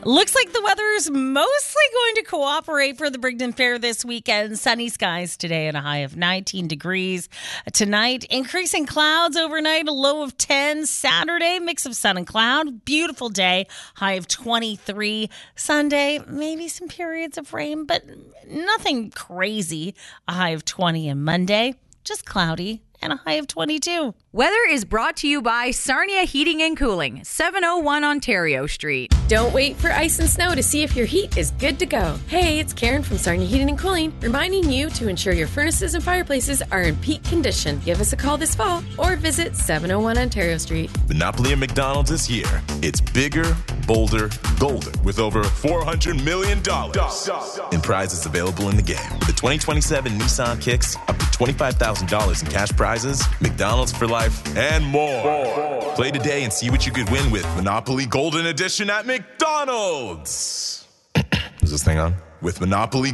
Looks like the weather is mostly going to cooperate for the Brigden Fair this weekend. Sunny skies today and a high of 19 degrees. Tonight, increasing clouds overnight, a low of 10. Saturday, mix of sun and cloud. Beautiful day, high of 23. Sunday, maybe some periods of rain, but nothing crazy. A high of 20. And Monday, just cloudy and a high of 22. Weather is brought to you by Sarnia Heating and Cooling, 701 Ontario Street. Don't wait for ice and snow to see if your heat is good to go. Hey, it's Karen from Sarnia Heating and Cooling, reminding you to ensure your furnaces and fireplaces are in peak condition. Give us a call this fall or visit 701 Ontario Street. Monopoly at McDonald's is here. It's bigger, bolder, golden, with over $400 million in prizes available in the game. The 2027 Nissan Kicks, up to $25,000 in cash prizes, McDonald's for life, and more. Play today and see what you could win with Monopoly Golden Edition at McDonald's. Is this thing on? With Monopoly